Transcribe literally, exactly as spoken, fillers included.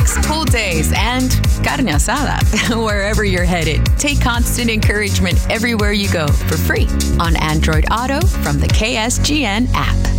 walks, pool days, and carne asada. Wherever you're headed, take Constant Encouragement everywhere you go for free on Android Auto from the K S G N app.